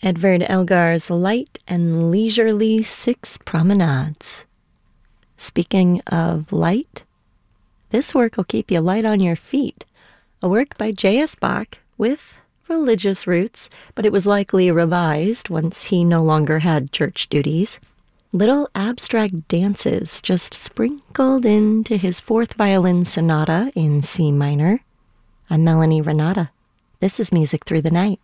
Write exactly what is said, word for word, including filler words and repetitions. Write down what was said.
Edvard Elgar's Light and Leisurely Six Promenades. Speaking of light, this work will keep you light on your feet. A work by J S. Bach with religious roots, but it was likely revised once he no longer had church duties. Little abstract dances just sprinkled into his fourth violin sonata in C minor. I'm Melanie Renata. This is Music Through the Night.